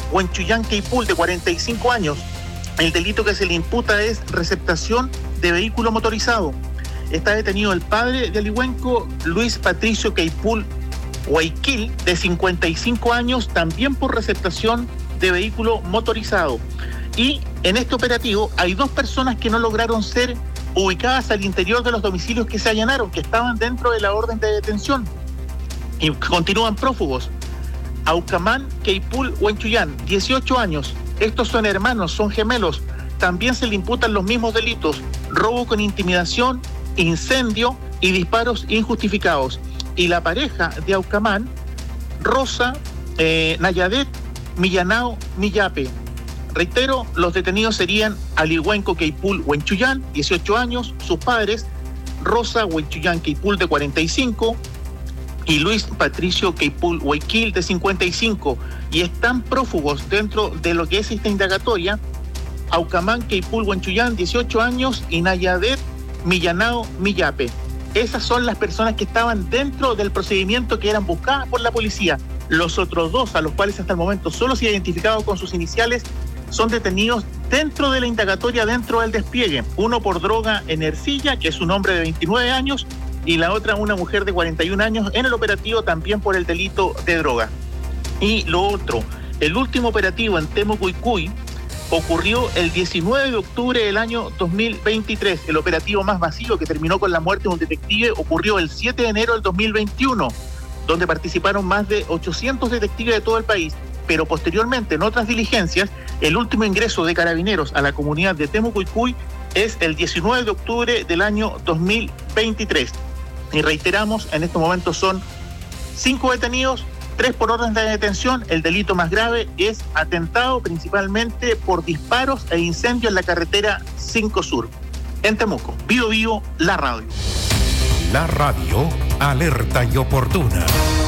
Huenchuyán Queipul, de 45 años. El delito que se le imputa es receptación de vehículo motorizado. Está detenido el padre de Alihuenco, Luis Patricio Queipul Huayquil, de 55 años, también por receptación de vehículo motorizado. Y en este operativo hay 2 personas que no lograron ser ubicadas al interior de los domicilios que se allanaron, que estaban dentro de la orden de detención y continúan prófugos. Aucamán Queipul Huenchuyán, 18 años. Estos son hermanos, son gemelos. También se le imputan los mismos delitos: robo con intimidación, incendio y disparos injustificados. Y la pareja de Aucamán, Rosa Nayadet Millanao Millape. Reitero, los detenidos serían Alihuenco Queipul Huenchuyán, 18 años, sus padres, Rosa Huenchuyán Queipul, de 45, y Luis Patricio Queipul Huayquil, de 55, y están prófugos dentro de lo que es esta indagatoria: Aucamán Queipul Huenchuyán, 18 años, y Nayadet Millanao Millape. Esas son las personas que estaban dentro del procedimiento que eran buscadas por la policía. Los otros 2, a los cuales hasta el momento solo se ha identificado con sus iniciales, son detenidos dentro de la indagatoria, dentro del despliegue. Uno por droga en Ercilla, que es un hombre de 29 años, y la otra una mujer de 41 años, en el operativo también por el delito de droga. Y lo otro, el último operativo en Temucuicui ocurrió el 19 de octubre del año 2023. El operativo más masivo, que terminó con la muerte de un detective, ocurrió el 7 de enero del 2021, donde participaron más de 800 detectives de todo el país. Pero posteriormente, en otras diligencias, el último ingreso de carabineros a la comunidad de Temucuicui es el 19 de octubre del año 2023. Y reiteramos, en este momento son 5 detenidos, 3 por orden de detención. El delito más grave es atentado, principalmente por disparos e incendio en la carretera 5 Sur. En Temuco, Bío Bío, la radio. La radio, alerta y oportuna.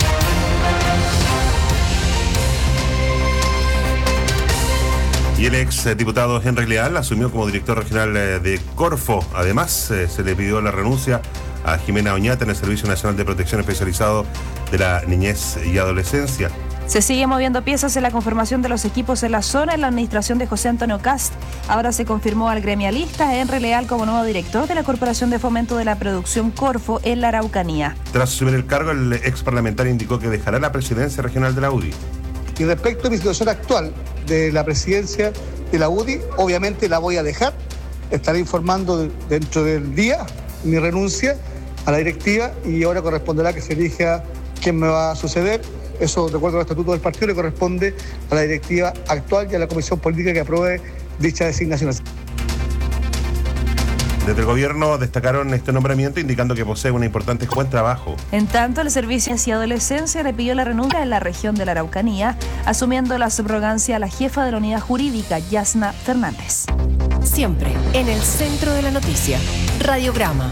Y el ex diputado Henry Leal asumió como director regional de Corfo. Además, se le pidió la renuncia a Jimena Oñate en el Servicio Nacional de Protección Especializado de la Niñez y Adolescencia. Se sigue moviendo piezas en la conformación de los equipos en la zona en la administración de José Antonio Cast. Ahora se confirmó al gremialista Henry Leal como nuevo director de la Corporación de Fomento de la Producción Corfo en la Araucanía. Tras asumir el cargo, el ex parlamentario indicó que dejará la presidencia regional de la UDI. Y respecto a mi situación actual de la presidencia de la UDI, obviamente la voy a dejar. Estaré informando dentro del día mi renuncia a la directiva y ahora corresponderá que se elija quién me va a suceder. Eso, de acuerdo al estatuto del partido, le corresponde a la directiva actual y a la comisión política que apruebe dicha designación. Desde el gobierno destacaron este nombramiento, indicando que posee un importante buen trabajo. En tanto, el Servicio de Adolescencia le pidió la renuncia en la región de la Araucanía, asumiendo la subrogancia a la jefa de la unidad jurídica, Yasna Fernández. Siempre en el centro de la noticia. Radiograma.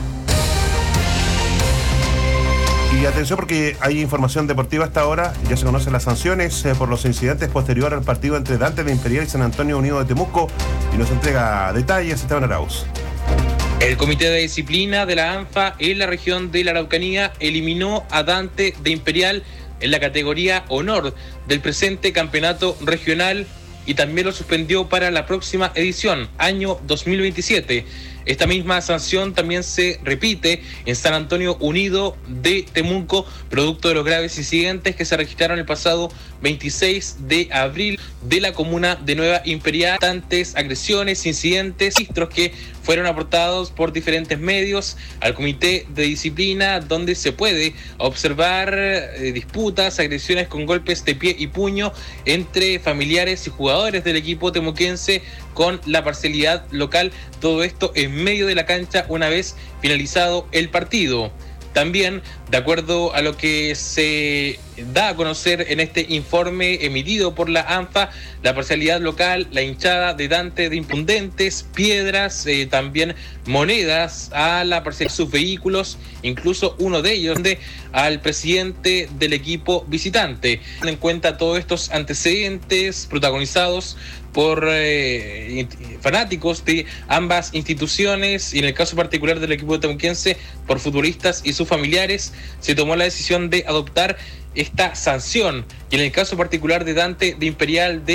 Y atención, porque hay información deportiva hasta ahora. Ya se conocen las sanciones por los incidentes posterior al partido entre Dante de Imperial y San Antonio Unido de Temuco. Y nos entrega detalles Esteban Arauz. El Comité de Disciplina de la ANFA en la región de la Araucanía eliminó a Dante de Imperial en la categoría Honor del presente campeonato regional y también lo suspendió para la próxima edición, año 2027. Esta misma sanción también se repite en San Antonio Unido de Temuco, producto de los graves incidentes que se registraron el pasado 26 de abril de la comuna de Nueva Imperial. Tantas agresiones, incidentes, registros que fueron aportados por diferentes medios al Comité de Disciplina, donde se puede observar disputas, agresiones con golpes de pie y puño entre familiares y jugadores del equipo temuquense con la parcialidad local. Todo esto en medio de la cancha una vez finalizado el partido. También, de acuerdo a lo que se da a conocer en este informe emitido por la ANFA, la parcialidad local, la hinchada de Dante de impundentes, piedras, también monedas a la parcialidad de sus vehículos, incluso uno de ellos al presidente del equipo visitante. En cuenta todos estos antecedentes protagonizados por fanáticos de ambas instituciones y en el caso particular del equipo temuquense por futbolistas y sus familiares, se tomó la decisión de adoptar esta sanción y en el caso particular de Dante de Imperial de